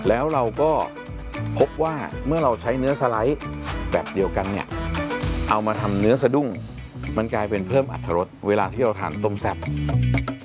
แล้วเราก็พบว่าเมื่อเราใช้เนื้อสไลด์แบบเดียวกันเนี่ยเอามาทำเนื้อสะดุ้งมันกลายเป็นเพิ่มอรรถรสเวลาที่เราทานต้มแซ่บ